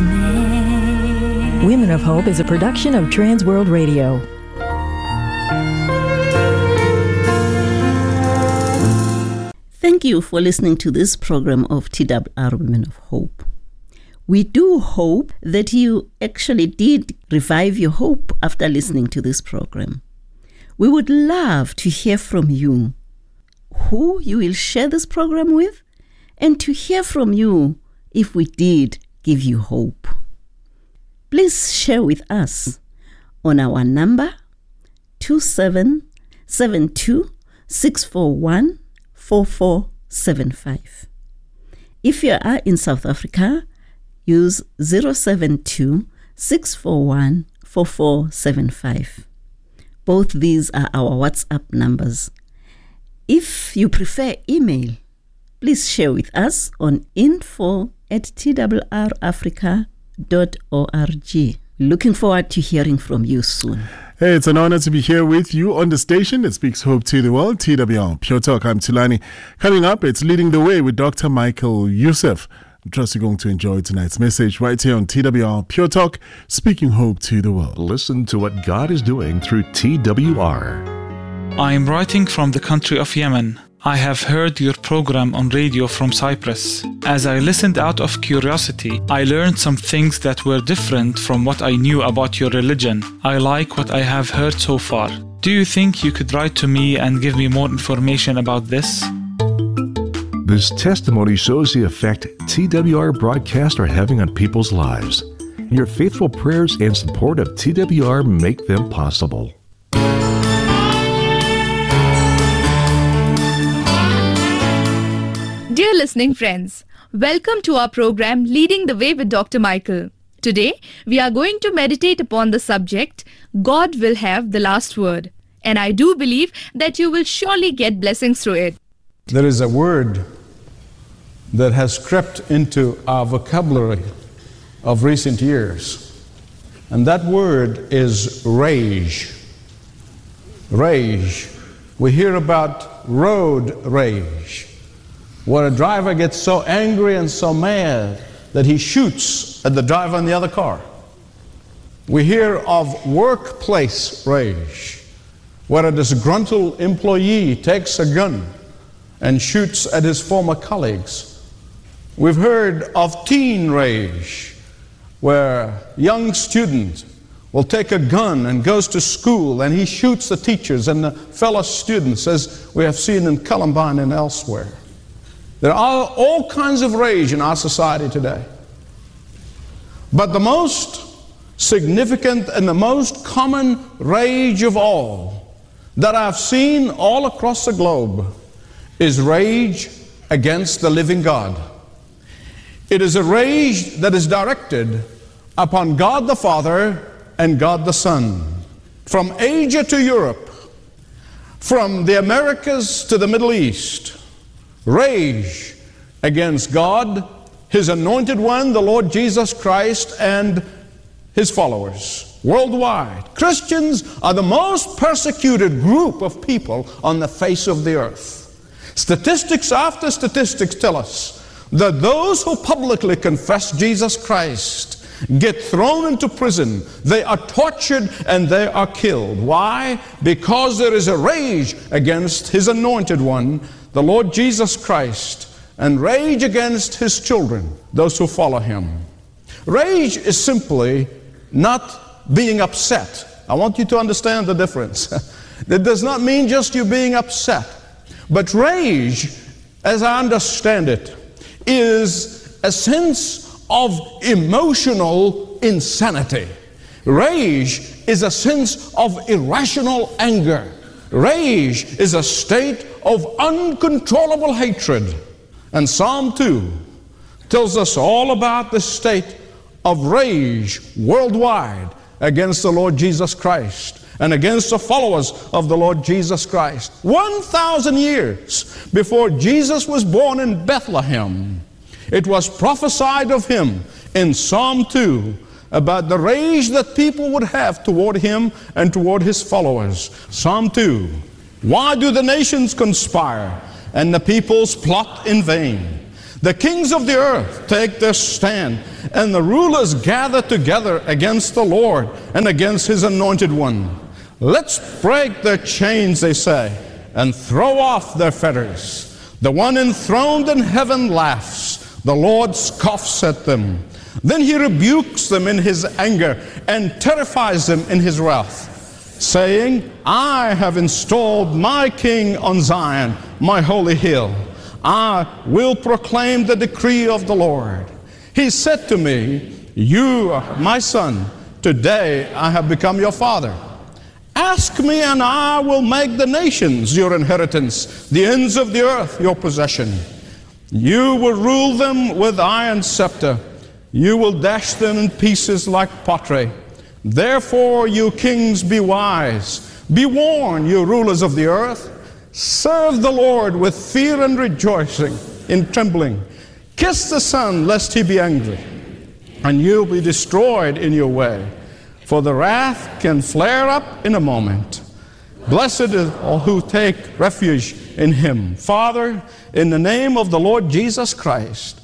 name. Women of Hope is a production of Trans World Radio. Thank you for listening to this program of TWR Women of Hope. We do hope that you actually did revive your hope after listening to this program. We would love to hear from you, who you will share this program with, and to hear from you if we did give you hope. Please share with us on our number 2772-641-4475. If you are in South Africa, use 072-641-4475. Both these are our WhatsApp numbers. If you prefer email, please share with us on info@twrafrica.org. Looking forward to hearing from you soon. Hey, it's an honor to be here with you on the station that speaks hope to the world, TWR Pure Talk. I'm Tulani. Coming up, it's Leading the Way with Dr. Michael Youssef. I trust you're going to enjoy tonight's message right here on TWR Pure Talk, speaking hope to the world. Listen to what God is doing through TWR. I am writing from the country of Yemen. I have heard your program on radio from Cyprus. As I listened out of curiosity, I learned some things that were different from what I knew about your religion. I like what I have heard so far. Do you think you could write to me and give me more information about this? This testimony shows the effect TWR broadcasts are having on people's lives. Your faithful prayers and support of TWR make them possible. Dear listening friends, welcome to our program Leading the Way with Dr. Michael. Today, we are going to meditate upon the subject, God will have the last word. And I do believe that you will surely get blessings through it. There is a word that has crept into our vocabulary of recent years. And that word is rage. Rage. We hear about road rage, where a driver gets so angry and so mad that he shoots at the driver in the other car. We hear of workplace rage, where a disgruntled employee takes a gun and shoots at his former colleagues. We've heard of teen rage, where a young student will take a gun and goes to school and he shoots the teachers and the fellow students, as we have seen in Columbine and elsewhere. There are all kinds of rage in our society today. But the most significant and the most common rage of all that I've seen all across the globe is rage against the living God. It is a rage that is directed upon God the Father and God the Son. From Asia to Europe, from the Americas to the Middle East, rage against God, His anointed one, the Lord Jesus Christ, and His followers worldwide. Christians are the most persecuted group of people on the face of the earth. Statistics after statistics tell us that those who publicly confess Jesus Christ get thrown into prison, they are tortured, and they are killed. Why? Because there is a rage against His anointed one, the Lord Jesus Christ, and rage against His children, those who follow Him. Rage is simply not being upset. I want you to understand the difference. That does not mean just you being upset. But rage, as I understand it, is a sense of emotional insanity. Rage is a sense of irrational anger. Rage is a state of uncontrollable hatred. And Psalm 2 tells us all about the state of rage worldwide against the Lord Jesus Christ and against the followers of the Lord Jesus Christ. 1,000 years before Jesus was born in Bethlehem, it was prophesied of Him in Psalm 2 about the rage that people would have toward Him and toward His followers. Psalm 2, why do the nations conspire and the peoples plot in vain? The kings of the earth take their stand, and the rulers gather together against the Lord and against his anointed one. Let's break their chains, they say, and throw off their fetters. The one enthroned in heaven laughs. The Lord scoffs at them. Then he rebukes them in his anger and terrifies them in his wrath, saying, I have installed my king on Zion, my holy hill. I will proclaim the decree of the Lord. He said to me, you are my son. Today I have become your father. Ask me, and I will make the nations your inheritance, the ends of the earth your possession. You will rule them with iron scepter. You will dash them in pieces like pottery. Therefore, you kings, be wise. Be warned, you rulers of the earth. Serve the Lord with fear and rejoicing in trembling. Kiss the Son, lest he be angry, and you'll be destroyed in your way. For the wrath can flare up in a moment. Blessed is all who take refuge in him. Father, in the name of the Lord Jesus Christ,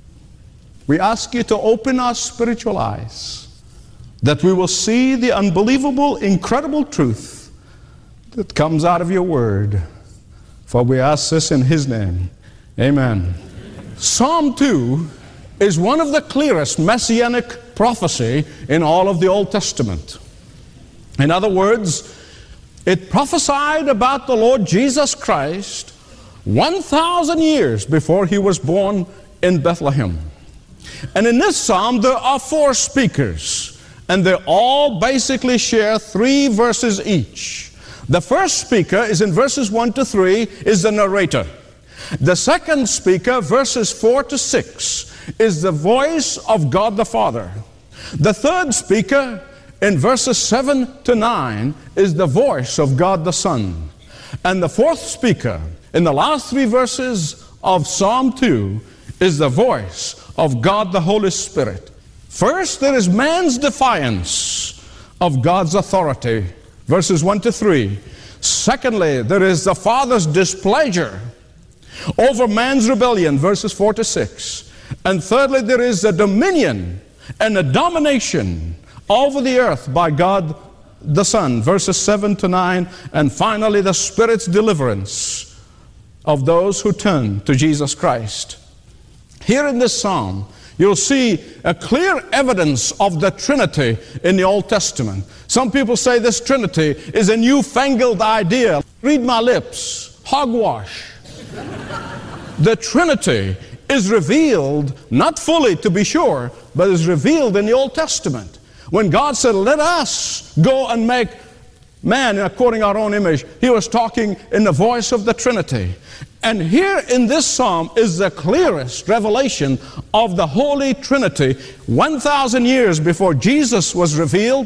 we ask you to open our spiritual eyes, that we will see the unbelievable, incredible truth that comes out of your word. For we ask this in his name. Amen. Psalm 2 is one of the clearest messianic prophecy in all of the Old Testament. In other words, it prophesied about the Lord Jesus Christ 1,000 years before he was born in Bethlehem. And in this psalm there are 4 speakers, and they all basically share 3 verses each. The first speaker is in verses 1 to 3, is the narrator. The second speaker, verses 4 to 6, is the voice of God the Father. The third speaker, in verses 7 to 9, is the voice of God the Son. And the fourth speaker, in the last 3 verses of Psalm 2, is the voice of God the Holy Spirit. First, there is man's defiance of God's authority, verses 1 to 3. Secondly, there is the Father's displeasure over man's rebellion, verses 4 to 6. And thirdly, there is the dominion and the domination over the earth by God the Son, verses 7 to 9. And finally, the Spirit's deliverance of those who turn to Jesus Christ. Here in this psalm, you'll see a clear evidence of the Trinity in the Old Testament. Some people say this Trinity is a newfangled idea. Read my lips. Hogwash. The Trinity is revealed, not fully to be sure, but is revealed in the Old Testament. When God said, let us go and make man according to our own image, he was talking in the voice of the Trinity. And here in this psalm is the clearest revelation of the Holy Trinity 1,000 years before Jesus was revealed,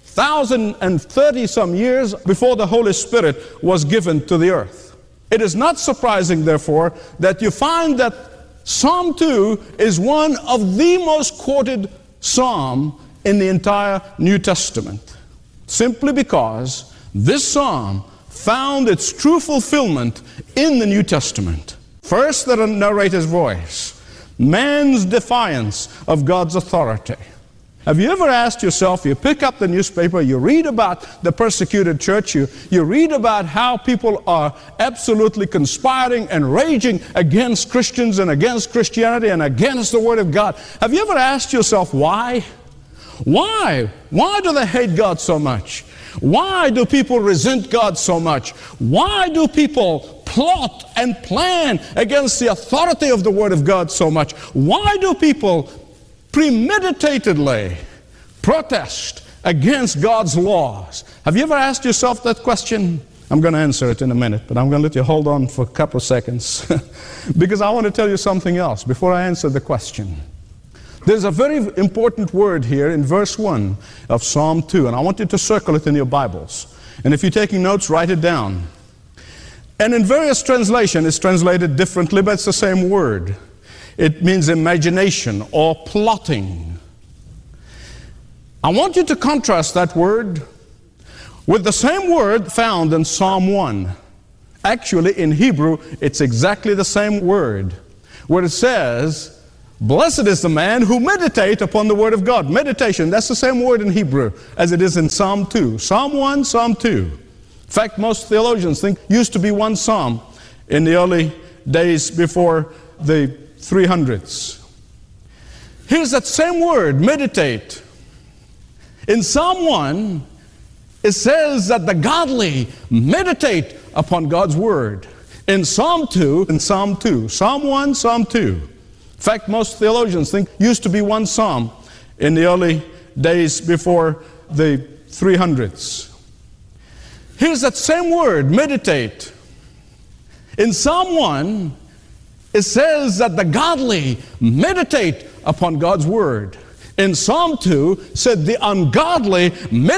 1,030 some years before the Holy Spirit was given to the earth. It is not surprising, therefore, that you find that Psalm 2 is one of the most quoted psalm in the entire New Testament, simply because this psalm found its true fulfillment in the New Testament. First, the narrator's voice, man's defiance of God's authority. Have you ever asked yourself, you pick up the newspaper, you read about the persecuted church, you read about how people are absolutely conspiring and raging against Christians and against Christianity and against the Word of God. Have you ever asked yourself why? Why? Why do they hate God so much? Why do people resent God so much? Why do people plot and plan against the authority of the Word of God so much? Why do people premeditatedly protest against God's laws? Have you ever asked yourself that question? I'm going to answer it in a minute, but I'm going to let you hold on for a couple of seconds because I want to tell you something else before I answer the question. There's a very important word here in verse 1 of Psalm 2, and I want you to circle it in your Bibles. And if you're taking notes, write it down. And in various translations, it's translated differently, but it's the same word. It means imagination or plotting. I want you to contrast that word with the same word found in Psalm 1. Actually, in Hebrew, it's exactly the same word. where it says, blessed is the man who meditates upon the word of God. Meditation, that's the same word in Hebrew as it is in Psalm 2. Psalm 1, Psalm 2. In fact, most theologians think it used to be one psalm in the early days before the 300s. Here's that same word, meditate. In Psalm 1, it says that the godly meditate upon God's word. In Psalm 2, Psalm 1, Psalm 2. In fact, most theologians think it used to be one psalm in the early days before the 300s. Here's that same word, meditate. In Psalm 1, it says that the godly meditate upon God's word. In Psalm 2, said the ungodly meditate